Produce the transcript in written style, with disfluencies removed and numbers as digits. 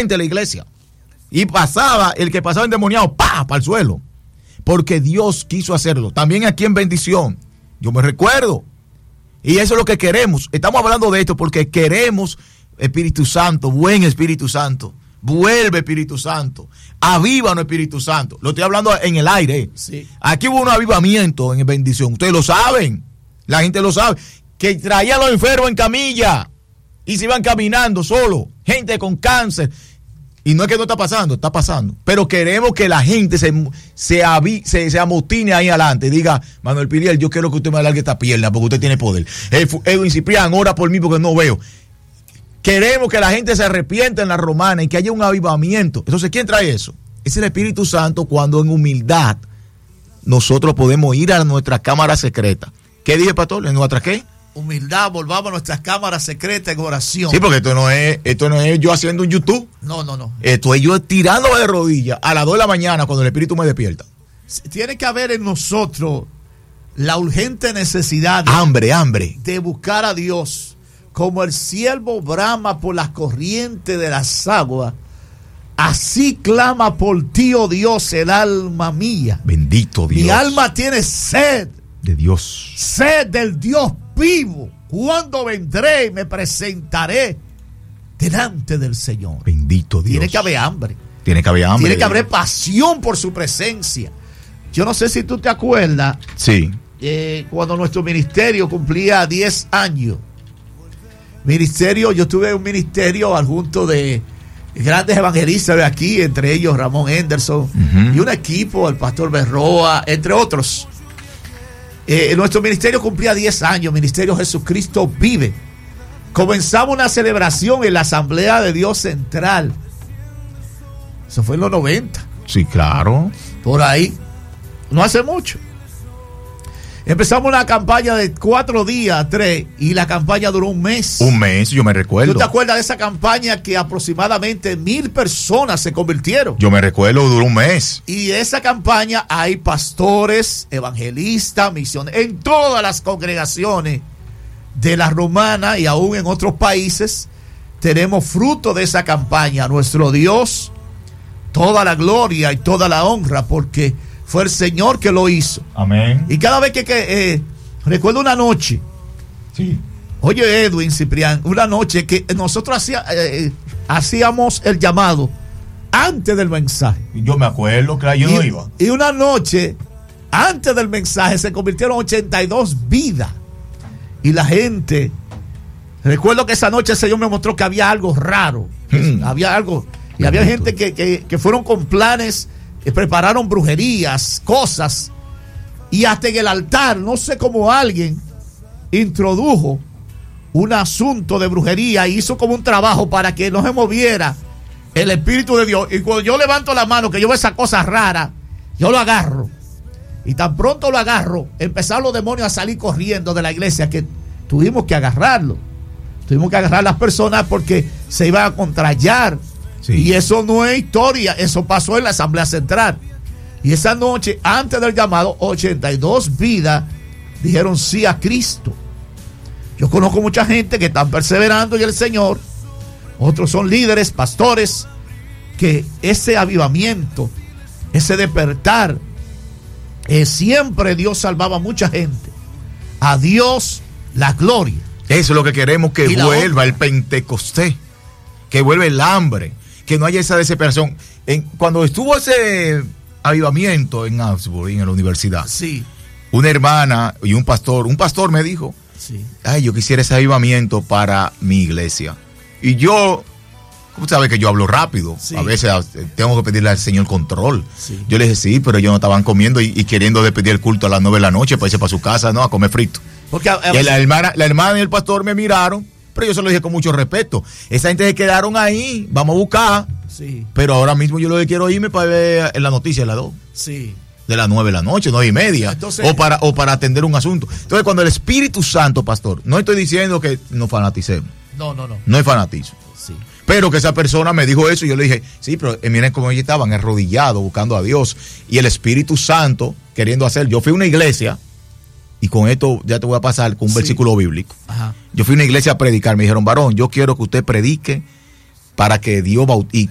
frente de la iglesia. Y pasaba, el que pasaba endemoniado, ¡pa!, para el suelo. Porque Dios quiso hacerlo. También aquí en Bendición, yo me recuerdo. Y eso es lo que queremos. Estamos hablando de esto porque queremos Espíritu Santo, buen Espíritu Santo. Vuelve Espíritu Santo. Avívanos Espíritu Santo. Lo estoy hablando en el aire. Sí. Aquí hubo un avivamiento en Bendición. Ustedes lo saben. La gente lo sabe. Que traían a los enfermos en camilla. Y se iban caminando solo. Gente con cáncer. Y no es que no está pasando, está pasando. Pero queremos que la gente se amotine ahí adelante y diga: Manuel Piriel, yo quiero que usted me alargue esta pierna porque usted tiene poder. Edwin Ciprián, ora por mí porque no veo. Queremos que la gente se arrepienta en la romana y que haya un avivamiento. Entonces, ¿quién trae eso? Es el Espíritu Santo, cuando en humildad nosotros podemos ir a nuestra cámara secreta. ¿Qué dije, pastor? ¿En nuestra qué? Humildad, volvamos a nuestras cámaras secretas en oración. Sí, porque esto no es yo haciendo un YouTube. No. Esto es yo tirándome de rodillas a las 2 de la mañana cuando el Espíritu me despierta. Tiene que haber en nosotros la urgente necesidad hambre de buscar a Dios. Como el siervo brama por las corrientes de las aguas, así clama por ti, oh Dios, el alma mía. Bendito Dios. Mi alma tiene sed de Dios. Sed del Dios vivo. ¿Cuándo vendré y me presentaré delante del Señor? Bendito Dios. Tiene que haber hambre. Tiene que haber pasión por su presencia. Yo no sé si tú te acuerdas. Sí. Cuando nuestro ministerio cumplía 10 años. Yo tuve un ministerio adjunto de grandes evangelistas de aquí, entre ellos Ramón Henderson, y un equipo, el pastor Berroa, entre otros. Nuestro ministerio cumplía 10 años, Ministerio Jesucristo Vive. Comenzamos una celebración en la Asamblea de Dios Central. Eso fue en los 90. Sí, claro. Por ahí. No hace mucho. Empezamos una campaña de 4 días, 3, y la campaña duró un mes. Un mes, yo me recuerdo. ¿Tú te acuerdas de esa campaña que aproximadamente 1,000 personas se convirtieron? Yo me recuerdo, duró un mes. Y esa campaña hay pastores, evangelistas, misioneros, en todas las congregaciones de la romana y aún en otros países. Tenemos fruto de esa campaña. Nuestro Dios, toda la gloria y toda la honra, porque fue el Señor que lo hizo. Amén. Y cada vez que recuerdo una noche. Sí. Oye, Edwin Ciprián, una noche que nosotros hacíamos el llamado antes del mensaje. Yo me acuerdo, claro, yo no iba. Y una noche antes del mensaje se convirtieron 82 vidas. Y la gente, recuerdo que esa noche el Señor me mostró que había algo raro. Había algo. Y había gente que fueron con planes. Prepararon brujerías, cosas, y hasta en el altar, no sé cómo alguien introdujo un asunto de brujería y hizo como un trabajo para que no se moviera el Espíritu de Dios. Y cuando yo levanto la mano, que yo veo esa cosa rara, yo lo agarro, y tan pronto lo agarro, empezaron los demonios a salir corriendo de la iglesia, que tuvimos que agarrarlo. Tuvimos que agarrar a las personas porque se iban a contrallar. Sí. Y eso no es historia, eso pasó en la Asamblea Central. Y esa noche, antes del llamado, 82 vidas dijeron sí a Cristo. Yo conozco mucha gente que están perseverando en el Señor. Otros son líderes, pastores, que ese avivamiento, ese despertar, siempre Dios salvaba a mucha gente. A Dios la gloria. Eso es lo que queremos, que vuelva el Pentecostés, que vuelva el hambre, que no haya esa desesperación. Cuando estuvo ese avivamiento en Augsburg, en la universidad, sí, una hermana y un pastor me dijo, sí, ay, yo quisiera ese avivamiento para mi iglesia. Y yo, ¿cómo sabes que yo hablo rápido? Sí. A veces tengo que pedirle al Señor control. Sí. Yo le dije, sí, pero ellos no estaban comiendo y queriendo despedir el culto a las 9 de la noche para irse para su casa, ¿no? A comer frito. Porque y la hermana y el pastor me miraron, pero yo se lo dije con mucho respeto. Esa gente se quedaron ahí, vamos a buscar. Sí. Pero ahora mismo yo lo que quiero irme para ver en la noticia de las 2. Sí. De las 9 de la noche, 9:30. Entonces, o para atender un asunto. Entonces, cuando el Espíritu Santo, pastor, no estoy diciendo que nos fanaticemos. No. No es fanatismo. Sí. Pero que esa persona me dijo eso y yo le dije, sí, pero miren cómo ellos estaban arrodillados buscando a Dios. Y el Espíritu Santo queriendo hacer. Yo fui a una iglesia. Y con esto ya te voy a pasar con un versículo bíblico. Ajá. Yo fui a una iglesia a predicar. Me dijeron, varón, yo quiero que usted predique para que Dios